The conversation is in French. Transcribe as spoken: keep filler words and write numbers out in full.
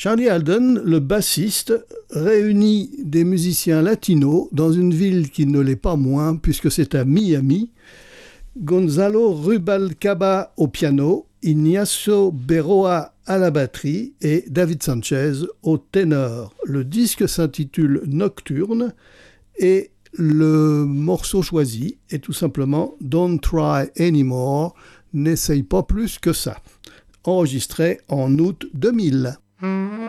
Charlie Alden, le bassiste, réunit des musiciens latinos dans une ville qui ne l'est pas moins puisque c'est à Miami. Gonzalo Rubalcaba au piano, Ignacio Berroa à la batterie et David Sanchez au ténor. Le disque s'intitule Nocturne et le morceau choisi est tout simplement Don't Try Anymore, n'essaye pas plus que ça, enregistré en août deux mille.